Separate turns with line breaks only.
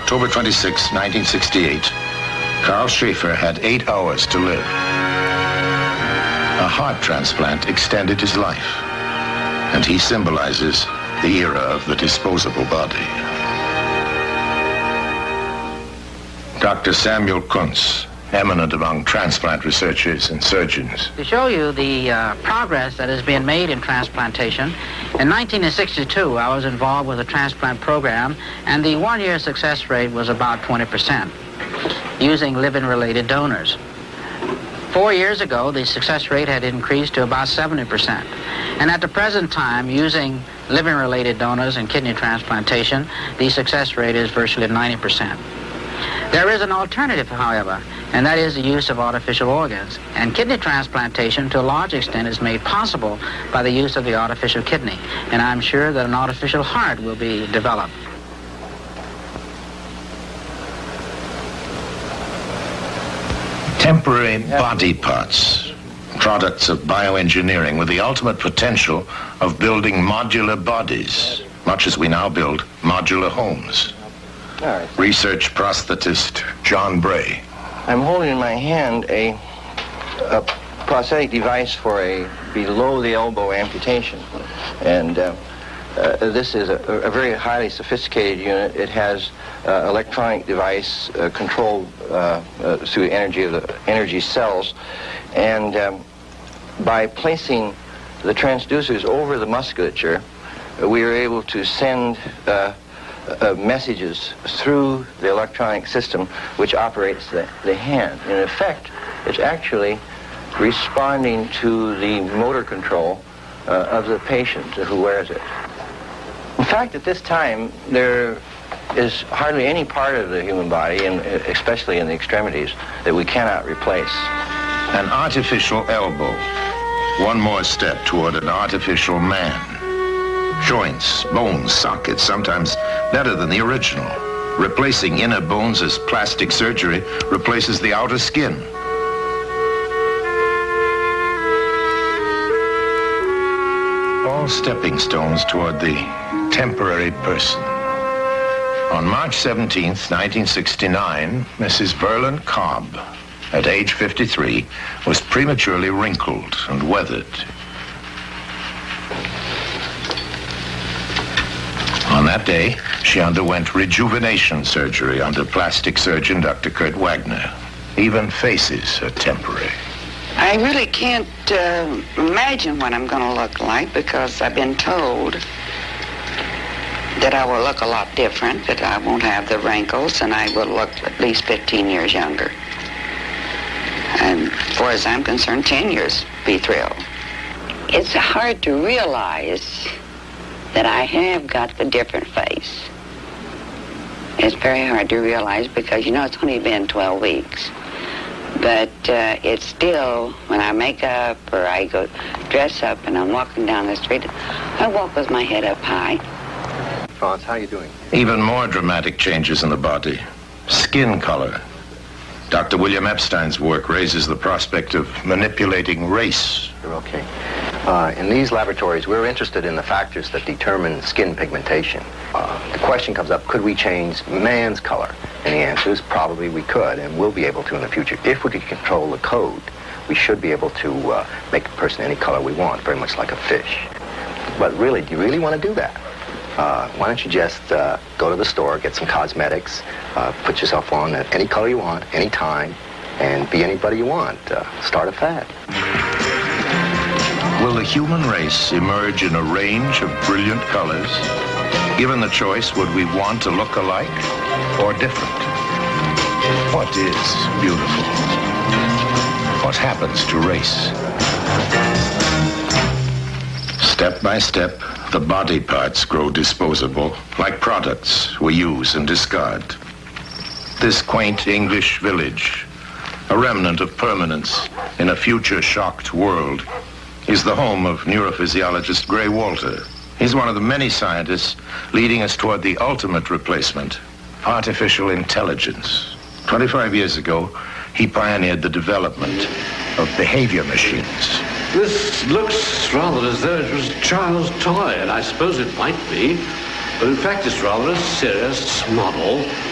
October 26, 1968, Carl Schaefer had 8 hours to live. A heart transplant extended his life, and he symbolizes the era of the disposable body. Dr. Samuel Kuntz, eminent among transplant researchers and surgeons.
To show you the progress that has been made in transplantation, in 1962 I was involved with a transplant program, and the one-year success rate was about 20% using living-related donors. 4 years ago, the success rate had increased to about 70%. And at the present time, using living-related donors in kidney transplantation, the success rate is virtually 90%. There is an alternative, however, and that is the use of artificial organs. And kidney transplantation, to a large extent, is made possible by the use of the artificial kidney. And I'm sure that an artificial heart will be developed.
Temporary body parts, products of bioengineering with the ultimate potential of building modular bodies, much as we now build modular homes. Research prosthetist John Bray.
I'm holding in my hand a prosthetic device for a below-the-elbow amputation. And this is a very highly sophisticated unit. It has electronic device controlled through energy of the energy cells. And by placing the transducers over the musculature, we are able to send messages through the electronic system which operates the hand. In effect, it's actually responding to the motor control of the patient who wears it. In fact, at this time, there is hardly any part of the human body, and especially in the extremities, that we cannot replace.
An artificial elbow. One more step toward an artificial man. Joints, bones, sockets, sometimes better than the original. Replacing inner bones as plastic surgery replaces the outer skin. All stepping stones toward the temporary person. On March 17th, 1969, Mrs. Verlin Cobb, at age 53, was prematurely wrinkled and weathered. On that day, she underwent rejuvenation surgery under plastic surgeon Dr. Kurt Wagner. Even faces are temporary.
I really can't imagine what I'm going to look like, because I've been told that I will look a lot different, that I won't have the wrinkles, and I will look at least 15 years younger. And as far as I'm concerned, 10 years, be thrilled. It's hard to realize that I have got the different face. It's very hard to realize because, you know, it's only been 12 weeks. But it's still, when I make up or I go dress up and I'm walking down the street, I walk with my head up high.
Franz, how are you doing?
Even more dramatic changes in the body. Skin color. Dr. William Epstein's work raises the prospect of manipulating race.
You're okay. In these laboratories, we're interested in the factors that determine skin pigmentation. The question comes up, could we change man's color? And the answer is probably we could, and we'll be able to in the future. If we can control the code, we should be able to make a person any color we want, very much like a fish. But really, do you really want to do that? Why don't you just go to the store, get some cosmetics, put yourself on any color you want, any time, and be anybody you want. Start a fad.
Will the human race emerge in a range of brilliant colors? Given the choice, would we want to look alike or different? What is beautiful? What happens to race? Step by step, the body parts grow disposable, like products we use and discard. This quaint English village, a remnant of permanence in a future-shocked world, is the home of neurophysiologist Gray Walter. He's one of the many scientists leading us toward the ultimate replacement, artificial intelligence. 25 years ago, he pioneered the development of behavior machines.
This looks rather as though it was a child's toy, and I suppose it might be, but in fact it's rather a serious model